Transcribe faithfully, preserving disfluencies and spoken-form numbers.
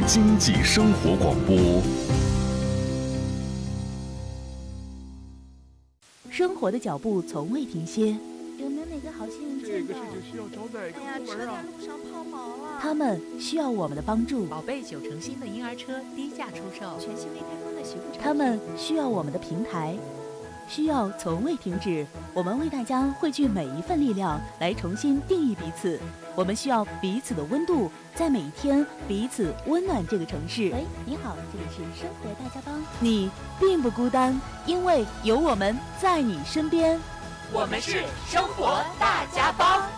经济生活广播。 生活的脚步从未停歇， 有没有哪个好心人这个事情需要找哪个部门啊？ 路上抛锚了。 他们需要我们的帮助。 宝贝九成新的婴儿车低价出售， 全新未开封的洗护产品。 他们需要我们的平台，需要从未停止。我们为大家汇聚每一份力量，来重新定义彼此。我们需要彼此的温度，在每一天彼此温暖这个城市。 喂，你好，这里是生活大家帮。 你并不孤单，因为有我们在你身边。 我们是生活大家帮。